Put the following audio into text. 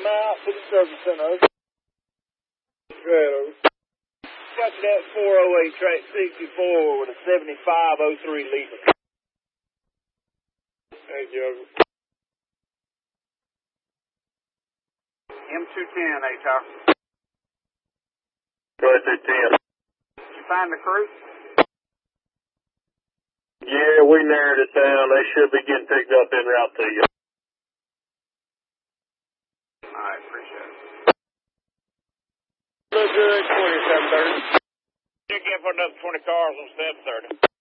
them out, put the service center over. Straight over. Got you that 408 track 64 with a 7503 liter. Thank you. M210, A-Tower. Go ahead, 210. Did you find the crew? Yeah, we narrowed it down. They should be getting picked up en route to you. All right, appreciate it. Look good, 2730. Check in for another 20 cars on 730.